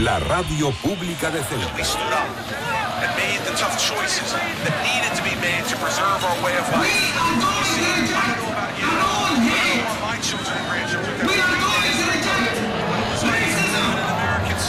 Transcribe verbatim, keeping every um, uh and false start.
la radio pública de Ceuta. We stood up and made the tough choices that needed to be made to preserve our way of life.